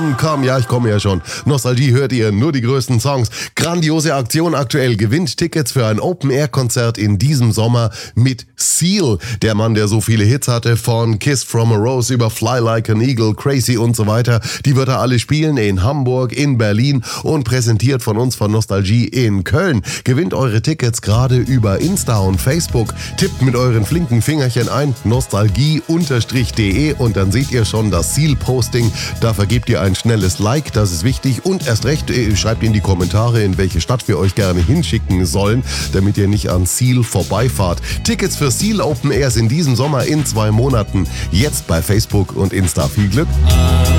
Komm, ja, ich komme ja schon. Nostalgie hört ihr, nur die größten Songs. Grandiose Aktion aktuell. Gewinnt Tickets für ein Open-Air-Konzert in diesem Sommer mit Seal. Der Mann, der so viele Hits hatte, von Kiss from a Rose über Fly Like an Eagle, Crazy und so weiter. Die wird er alle spielen in Hamburg, in Berlin und präsentiert von uns von Nostalgie in Köln. Gewinnt eure Tickets gerade über Insta und Facebook. Tippt mit euren flinken Fingerchen ein nostalgie_de und dann seht ihr schon das Seal-Posting. Da vergebt ihr ein schnelles Like, das ist wichtig, und erst recht schreibt in die Kommentare, in welche Stadt wir euch gerne hinschicken sollen, damit ihr nicht an Seal vorbeifahrt. Tickets für Seal Open Airs in diesem Sommer in 2 Monaten. Jetzt bei Facebook und Insta. Viel Glück!